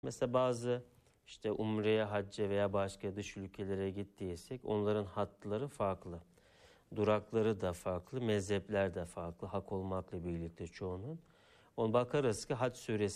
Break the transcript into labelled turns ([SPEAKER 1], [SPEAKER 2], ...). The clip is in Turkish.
[SPEAKER 1] Mesela bazı işte umreye, hacca veya başka dış ülkelere gittiysek onların hatları farklı. Durakları da farklı, mezhepler de farklı. Hak olmakla birlikte çoğunun. Ona bakarız ki Hac suresi